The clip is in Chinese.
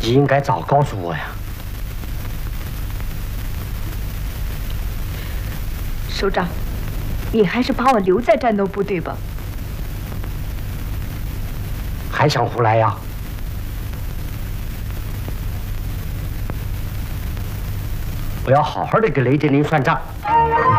你应该早告诉我呀。 首长，你还是把我留在战斗部队吧。 还想胡来呀？我要好好的给雷振林算账。